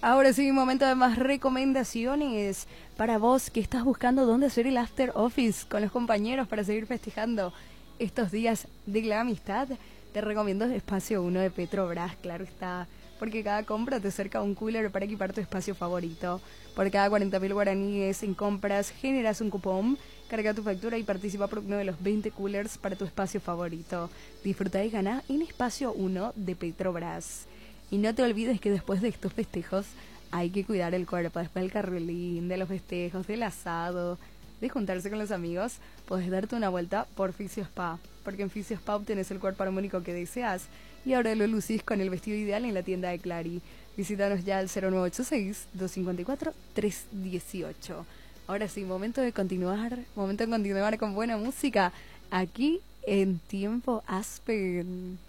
Ahora sí, momento de más recomendaciones para vos que estás buscando dónde hacer el after office con los compañeros para seguir festejando estos días de la amistad. Te recomiendo Espacio 1 de Petrobras, claro está, porque cada compra te acerca a un cooler para equipar tu espacio favorito. Por cada 40.000 guaraníes en compras generas un cupón, carga tu factura y participa por uno de los 20 coolers para tu espacio favorito. Disfruta y gana en Espacio 1 de Petrobras. Y no te olvides que después de estos festejos hay que cuidar el cuerpo. Después del carrulín, de los festejos, del asado, de juntarse con los amigos, podés darte una vuelta por Fisio Spa. Porque en Fisio Spa obtenés el cuerpo armónico que deseas y ahora lo lucís con el vestido ideal en la tienda de Clary. Visítanos ya al 0986-254-318. Ahora sí, momento de continuar con buena música aquí en Tiempo Aspen.